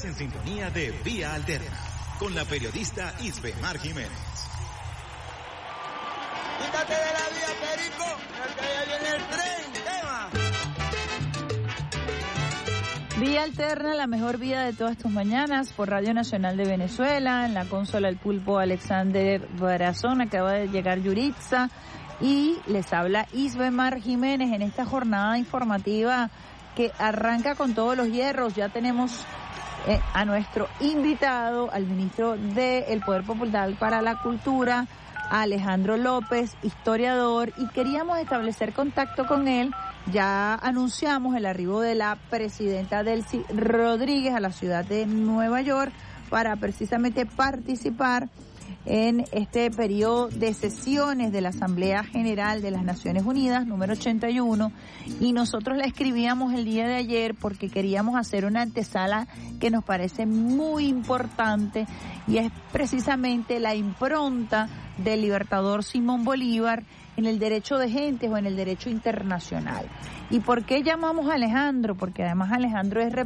Estás en sintonía de Vía Alterna con la periodista Isbemar Jiménez. Quítate de la vía, Perico, porque ya viene el tren, tema. Vía Alterna, la mejor vía de todas tus mañanas, por Radio Nacional de Venezuela. En la consola el pulpo Alexander Barazón, acaba de llegar Yuritza y les habla Isbemar Jiménez en esta jornada informativa que arranca con todos los hierros. Ya tenemos a nuestro invitado, al ministro del Poder Popular para la Cultura, Alejandro López, historiador, y queríamos establecer contacto con él. Ya anunciamos el arribo de la presidenta Delcy Rodríguez a la ciudad de Nueva York para precisamente participar en este periodo de sesiones de la Asamblea General de las Naciones Unidas, número 81, y nosotros la escribíamos el día de ayer porque queríamos hacer una antesala que nos parece muy importante, y es precisamente la impronta del libertador Simón Bolívar en el derecho de gentes o en el derecho internacional. ¿Y por qué llamamos a Alejandro? Porque además Alejandro es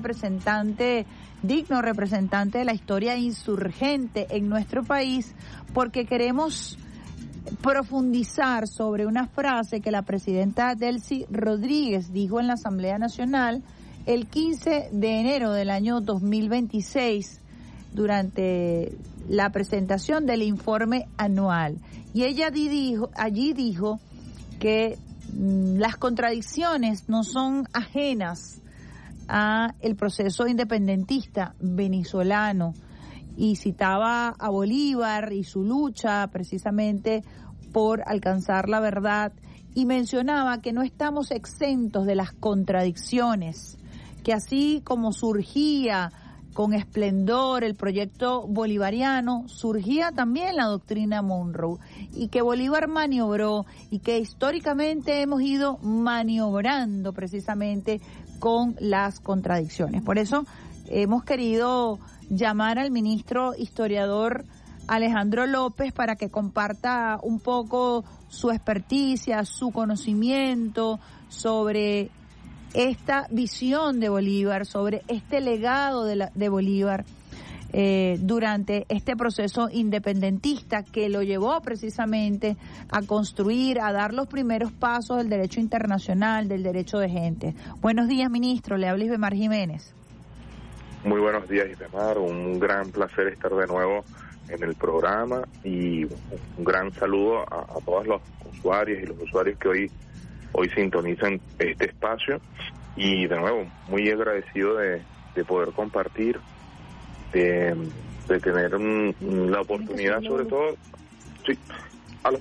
digno representante de la historia insurgente en nuestro país, porque queremos profundizar sobre una frase que la presidenta Delcy Rodríguez dijo en la Asamblea Nacional el 15 de enero del año 2026 durante la presentación del informe anual. Y ella allí dijo que las contradicciones no son ajenas a el proceso independentista venezolano, y citaba a Bolívar y su lucha precisamente por alcanzar la verdad, y mencionaba que no estamos exentos de las contradicciones, que así como surgía con esplendor el proyecto bolivariano, surgía también la doctrina Monroe, y que Bolívar maniobró, y que históricamente hemos ido maniobrando precisamente con las contradicciones. Por eso hemos querido llamar al ministro historiador Alejandro López para que comparta un poco su experticia, su conocimiento sobre esta visión de Bolívar, sobre este legado de Bolívar durante este proceso independentista que lo llevó precisamente a construir, a dar los primeros pasos del derecho internacional, del derecho de gente. Buenos días, ministro, le habla Isbemar Jiménez. Muy buenos días, Isbemar, un gran placer estar de nuevo en el programa, y un gran saludo a todos los usuarios y los usuarios que hoy sintonizan este espacio, y de nuevo muy agradecido de poder compartir, de tener la oportunidad, sobre todo. Sí, ¿aló?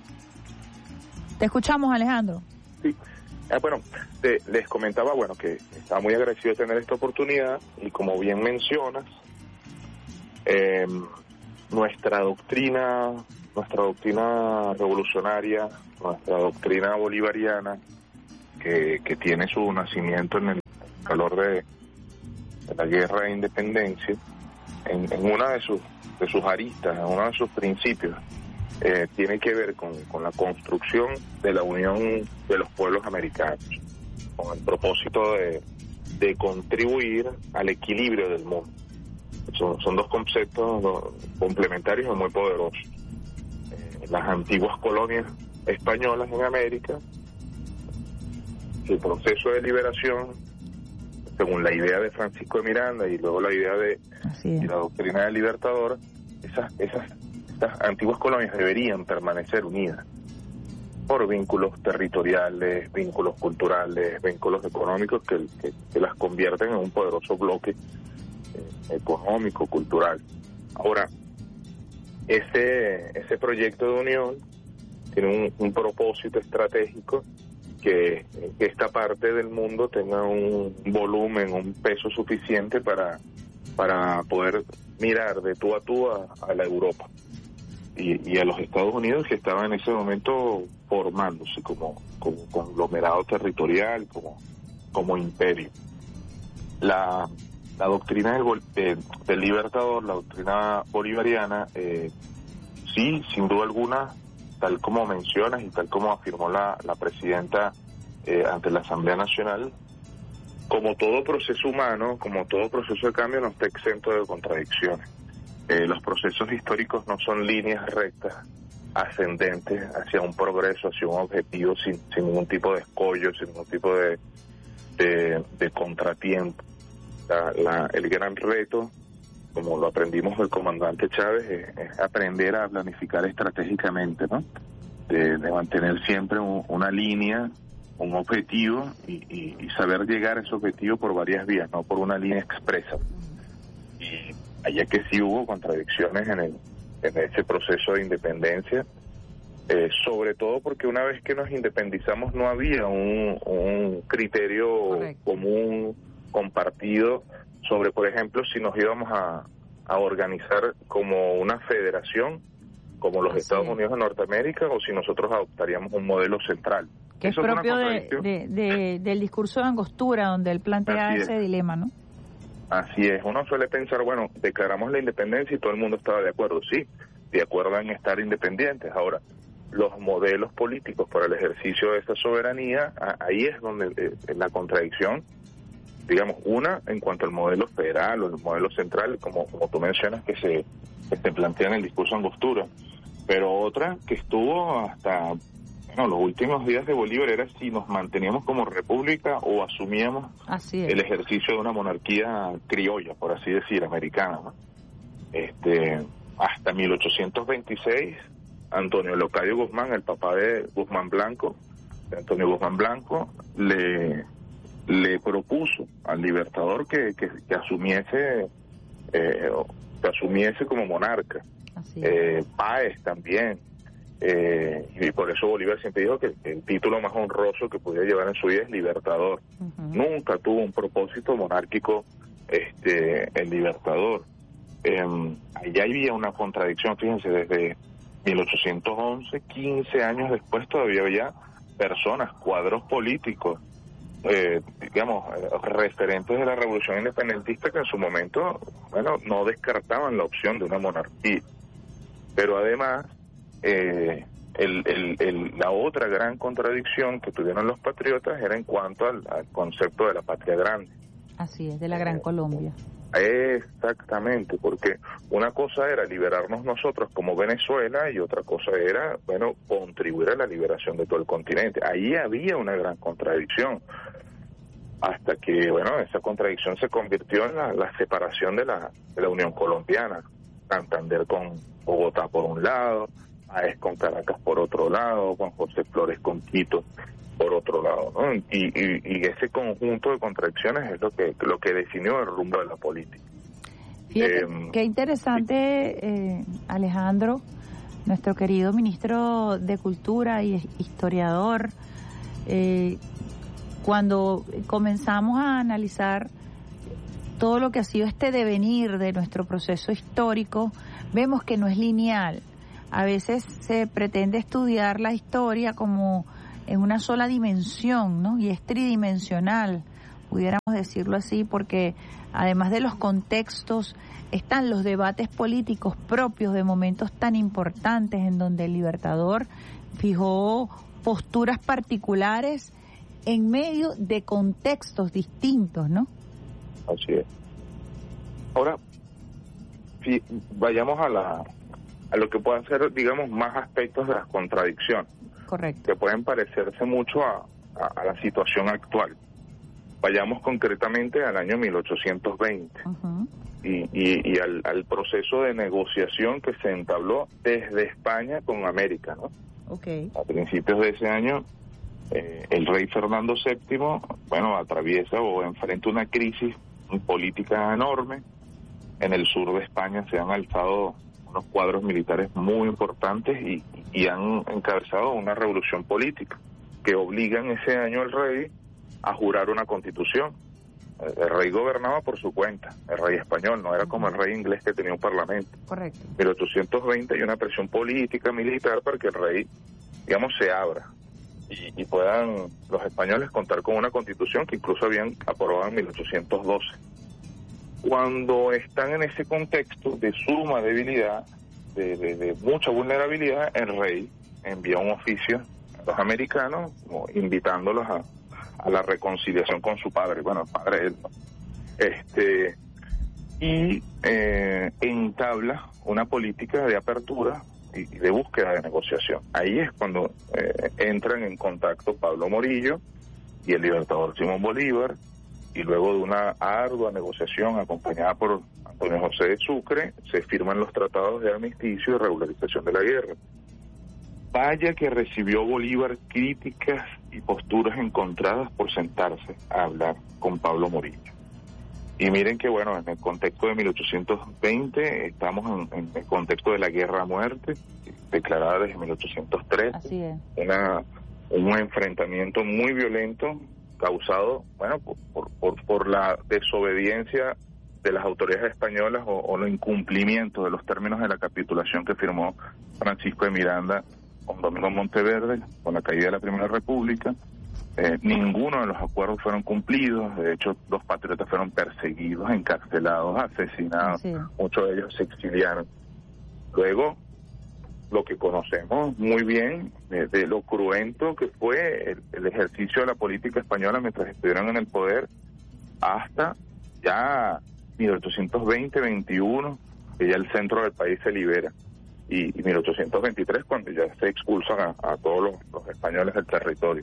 Te escuchamos, Alejandro. Sí, bueno, les comentaba, que estaba muy agradecido de tener esta oportunidad, y como bien mencionas, nuestra doctrina revolucionaria, nuestra doctrina bolivariana, que tiene su nacimiento en el calor de la guerra de independencia, en una de sus aristas, en uno de sus principios, tiene que ver con la construcción de la unión de los pueblos americanos, con el propósito de contribuir al equilibrio del mundo. Son dos conceptos complementarios y muy poderosos. Las antiguas colonias españolas en América, el proceso de liberación, según la idea de Francisco de Miranda y luego la idea de la doctrina del libertador, estas antiguas colonias deberían permanecer unidas por vínculos territoriales, vínculos culturales, vínculos económicos que las convierten en un poderoso bloque económico, cultural. Ahora, ese proyecto de unión tiene un propósito estratégico, que esta parte del mundo tenga un volumen, un peso suficiente para poder mirar de tú a la Europa y a los Estados Unidos, que estaban en ese momento formándose como conglomerado territorial, como imperio. La doctrina del libertador, la doctrina bolivariana, sí, sin duda alguna, tal como mencionas y tal como afirmó la presidenta ante la Asamblea Nacional, como todo proceso humano, como todo proceso de cambio, no está exento de contradicciones. Los procesos históricos no son líneas rectas ascendentes hacia un progreso, hacia un objetivo sin ningún tipo de escollo, sin ningún tipo de contratiempo. El gran reto, como lo aprendimos del comandante Chávez, es aprender a planificar estratégicamente, ¿no? De mantener siempre una línea, un objetivo y saber llegar a ese objetivo por varias vías, no por una línea expresa. Y allá que sí hubo contradicciones en ese proceso de independencia, sobre todo porque una vez que nos independizamos no había un criterio Correcto. Común, compartido, sobre, por ejemplo, si nos íbamos a organizar como una federación, como los Estados Unidos de Norteamérica, o si nosotros adoptaríamos un modelo central. Que es propio del discurso de Angostura, donde él plantea ese dilema, ¿no? Así es, uno suele pensar, bueno, declaramos la independencia y todo el mundo estaba de acuerdo, sí, de acuerdo en estar independientes. Ahora, los modelos políticos para el ejercicio de esa soberanía, ahí es donde la contradicción, digamos, una en cuanto al modelo federal o el modelo central, como tú mencionas, que se plantea en el discurso Angostura, pero otra que estuvo hasta los últimos días de Bolívar era si nos manteníamos como república o asumíamos el ejercicio de una monarquía criolla, por así decir, americana, ¿no? Hasta 1826, Antonio Leocadio Guzmán, el papá de Guzmán Blanco, de Antonio Guzmán Blanco, le propuso al Libertador que asumiese como monarca. Páez también. Y por eso Bolívar siempre dijo que el título más honroso que podía llevar en su vida es Libertador. Nunca tuvo un propósito monárquico el Libertador. Allá había una contradicción, fíjense, desde 1811, 15 años después todavía había personas, cuadros políticos, referentes de la revolución independentista que en su momento, no descartaban la opción de una monarquía. Pero además, la otra gran contradicción que tuvieron los patriotas era en cuanto al concepto de la patria grande. Así es, de la Gran Colombia. Exactamente, porque una cosa era liberarnos nosotros como Venezuela y otra cosa era, contribuir a la liberación de todo el continente. Ahí había una gran contradicción, hasta que, esa contradicción se convirtió en la separación de la Unión Colombiana. Santander con Bogotá por un lado, Páez con Caracas por otro lado, Juan José Flores con Quito por otro lado, ¿no? Y ese conjunto de contradicciones es lo que definió el rumbo de la política. Fíjate, qué interesante, Alejandro, nuestro querido ministro de Cultura y historiador, cuando comenzamos a analizar todo lo que ha sido este devenir de nuestro proceso histórico, vemos que no es lineal. A veces se pretende estudiar la historia como en una sola dimensión, ¿no? Y es tridimensional, pudiéramos decirlo así, porque además de los contextos, están los debates políticos propios de momentos tan importantes en donde el Libertador fijó posturas particulares en medio de contextos distintos, ¿no? Así es. Ahora, si vayamos a lo que puedan ser, digamos, más aspectos de las contradicciones. Correcto. Que pueden parecerse mucho a la situación actual. Vayamos concretamente al año 1820 y al proceso de negociación que se entabló desde España con América, ¿no? Okay. A principios de ese año, el rey Fernando VII, atraviesa o enfrenta una crisis política enorme. En el sur de España se han alzado unos cuadros militares muy importantes y han encabezado una revolución política que obligan ese año al rey a jurar una constitución. El rey gobernaba por su cuenta, el rey español, no era como el rey inglés que tenía un parlamento. Correcto. En 1820 hay una presión política, militar, para que el rey, se abra y puedan los españoles contar con una constitución que incluso habían aprobado en 1812. Cuando están en ese contexto de suma debilidad, de mucha vulnerabilidad, el rey envía un oficio a los americanos, invitándolos a la reconciliación con su padre, bueno, el padre de él, ¿no? Y entabla una política de apertura y de búsqueda de negociación. Ahí es cuando entran en contacto Pablo Morillo y el libertador Simón Bolívar, y luego de una ardua negociación acompañada por Antonio José de Sucre, se firman los tratados de armisticio y regularización de la guerra. Vaya que recibió Bolívar críticas y posturas encontradas por sentarse a hablar con Pablo Morillo. Y miren que, bueno, en el contexto de 1820 estamos en el contexto de la guerra a muerte, declarada desde 1803. Así es. Un enfrentamiento muy violento causado, bueno, por la desobediencia de las autoridades españolas o los incumplimientos de los términos de la capitulación que firmó Francisco de Miranda con Domingo Monteverde, con la caída de la Primera República. Ninguno de los acuerdos fueron cumplidos. De hecho, los patriotas fueron perseguidos, encarcelados, asesinados. Sí. Muchos de ellos se exiliaron. Luego, lo que conocemos muy bien de lo cruento que fue el ejercicio de la política española mientras estuvieron en el poder, hasta ya 1820-21, que ya el centro del país se libera, y 1823, cuando ya se expulsan a todos los españoles del territorio.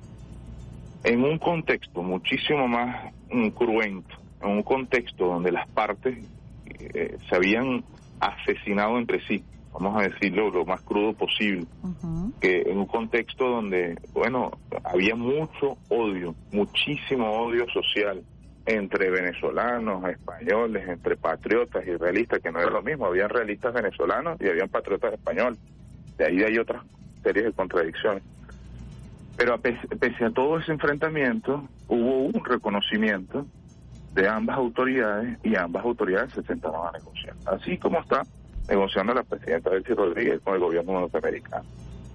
En un contexto muchísimo más cruento, en un contexto donde las partes se habían asesinado entre sí, vamos a decirlo lo más crudo posible, que en un contexto donde, bueno, había mucho odio, muchísimo odio social entre venezolanos, españoles, entre patriotas y realistas, que no era lo mismo, habían realistas venezolanos y habían patriotas españoles, de ahí hay otras series de contradicciones. Pero pese a todo ese enfrentamiento, hubo un reconocimiento de ambas autoridades, y ambas autoridades se sentaron a negociar, así como está negociando la presidenta Delcy Rodríguez con el gobierno norteamericano.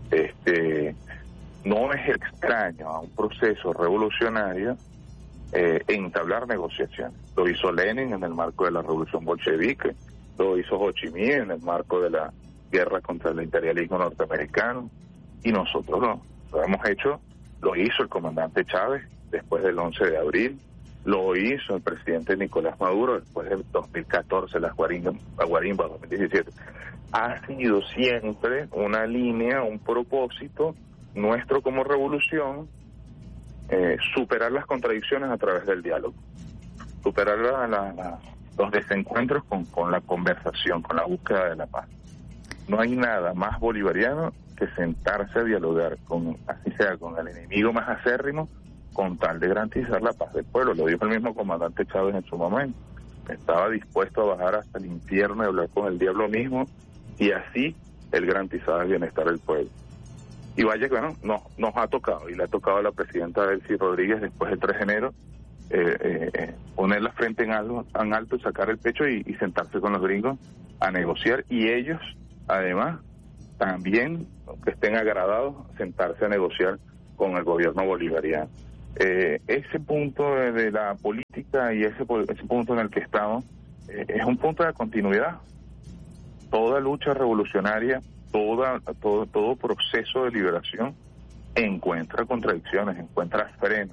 No es extraño a un proceso revolucionario entablar negociaciones. Lo hizo Lenin en el marco de la revolución bolchevique, lo hizo Ho Chi Minh en el marco de la guerra contra el imperialismo norteamericano, y nosotros lo hemos hecho. Lo hizo el comandante Chávez después del 11 de abril, lo hizo el presidente Nicolás Maduro después del 2014, la Guarimba 2017. Ha sido siempre una línea, un propósito nuestro como revolución, superar las contradicciones a través del diálogo, superar los desencuentros con la conversación, con la búsqueda de la paz. No hay nada más bolivariano que sentarse a dialogar, así sea con el enemigo más acérrimo, con tal de garantizar la paz del pueblo. Lo dijo el mismo comandante Chávez en su momento. Estaba dispuesto a bajar hasta el infierno y hablar con el diablo mismo, y así él garantizaba el bienestar del pueblo. Y vaya que, bueno, nos ha tocado, y le ha tocado a la presidenta Delcy Rodríguez después del 3 de enero, poner la frente en alto, sacar el pecho y sentarse con los gringos a negociar, y ellos, además, también, que estén agradados, sentarse a negociar con el gobierno bolivariano. Ese punto de la política y ese punto en el que estamos es un punto de continuidad. Toda lucha revolucionaria, todo proceso de liberación encuentra contradicciones, encuentra frenos,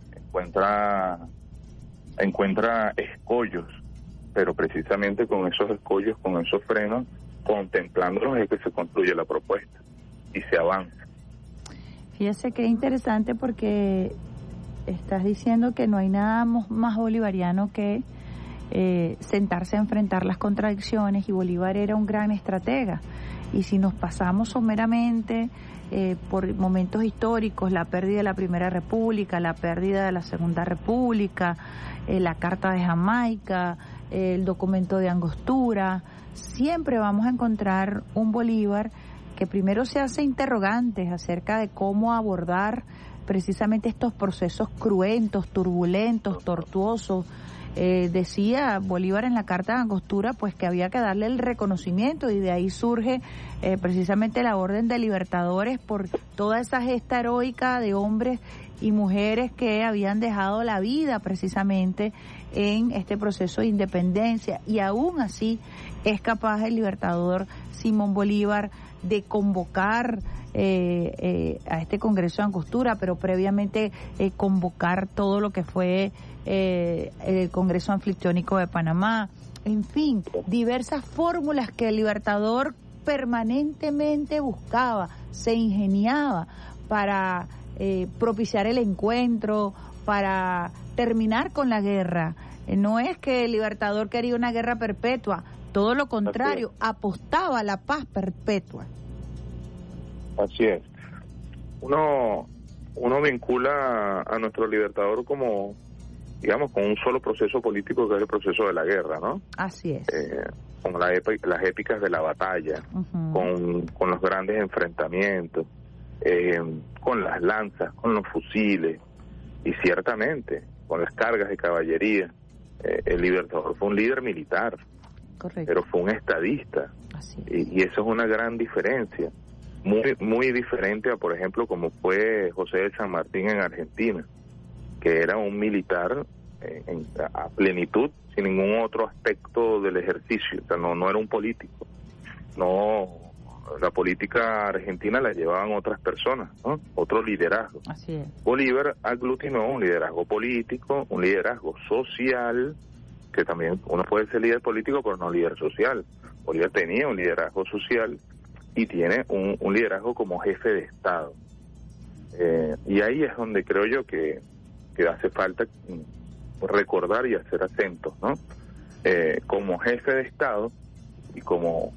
encuentra escollos, pero precisamente con esos escollos, con esos frenos, contemplándolos es que se construye la propuesta y se avanza. Fíjese que es interesante porque estás diciendo que no hay nada más bolivariano que sentarse a enfrentar las contradicciones, y Bolívar era un gran estratega. Y si nos pasamos someramente por momentos históricos, la pérdida de la Primera República, la pérdida de la Segunda República, la Carta de Jamaica, el documento de Angostura, siempre vamos a encontrar un Bolívar que primero se hace interrogantes acerca de cómo abordar precisamente estos procesos cruentos, turbulentos, tortuosos. Decía Bolívar en la Carta de Angostura pues que había que darle el reconocimiento, y de ahí surge precisamente la Orden de Libertadores por toda esa gesta heroica de hombres y mujeres que habían dejado la vida precisamente en este proceso de independencia, y aún así es capaz el libertador Simón Bolívar de convocar a este Congreso de Angostura, pero previamente convocar todo lo que fue el Congreso Anfictiónico de Panamá. En fin, diversas fórmulas que el libertador permanentemente buscaba, se ingeniaba para propiciar el encuentro, para terminar con la guerra. No es que el libertador quería una guerra perpetua, todo lo contrario, apostaba a la paz perpetua. Así es. Uno vincula a nuestro libertador como, digamos, con un solo proceso político, que es el proceso de la guerra, ¿no? Así es. Con las épicas de la batalla, con los grandes enfrentamientos, con las lanzas, con los fusiles, y ciertamente con las cargas de caballería. El libertador fue un líder militar. Correcto. Pero fue un estadista. Así es. Y eso es una gran diferencia, muy diferente a, por ejemplo, como fue José de San Martín en Argentina, que era un militar a plenitud, sin ningún otro aspecto del ejercicio. O sea, no era un político. No, la política argentina la llevaban otras personas, ¿no? Otro liderazgo. Así es. Bolívar aglutinó un liderazgo político, un liderazgo social, que también uno puede ser líder político pero no líder social. Bolívar tenía un liderazgo social y tiene un liderazgo como jefe de Estado. Y ahí es donde creo yo que hace falta recordar y hacer acentos, ¿no? Como jefe de Estado y como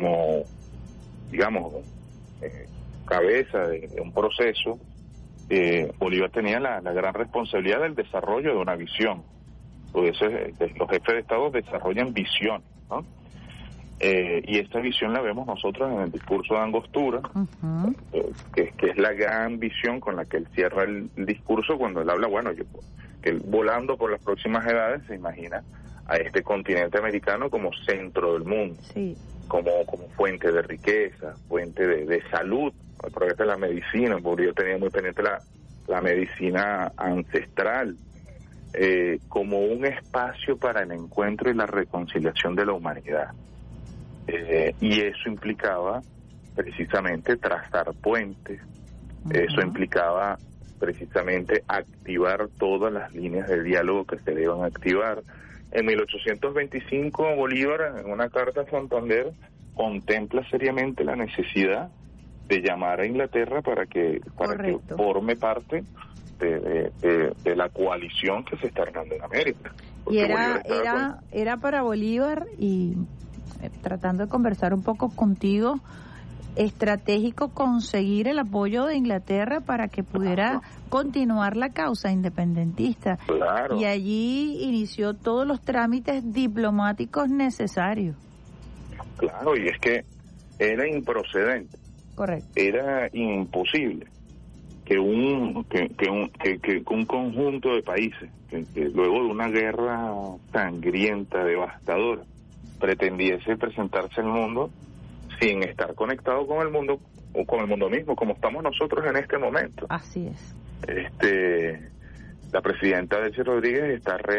digamos, cabeza de un proceso, Bolívar tenía la gran responsabilidad del desarrollo de una visión. Por eso los jefes de Estado desarrollan visión, ¿no? Y esta visión la vemos nosotros en el discurso de Angostura, que es la gran visión con la que él cierra el discurso cuando él habla, que él, volando por las próximas edades, se imagina a este continente americano como centro del mundo, sí, como fuente de riqueza, fuente de salud, porque esta es la medicina, porque yo tenía muy pendiente la medicina ancestral, como un espacio para el encuentro y la reconciliación de la humanidad. Y eso implicaba precisamente trazar puentes, eso implicaba precisamente activar todas las líneas de diálogo que se deban activar. En 1825 Bolívar, en una carta a Santander, contempla seriamente la necesidad de llamar a Inglaterra para que forme parte de la coalición que se está armando en América. Y era para Bolívar, y tratando de conversar un poco contigo, estratégico conseguir el apoyo de Inglaterra para que pudiera continuar la causa independentista. Claro. Y allí inició todos los trámites diplomáticos necesarios. Claro, y es que era improcedente. Correcto. Era imposible que un conjunto de países que luego de una guerra sangrienta, devastadora, pretendiese presentarse al mundo sin estar conectado con el mundo o con el mundo mismo, como estamos nosotros en este momento. Así es. La presidenta Delcy Rodríguez está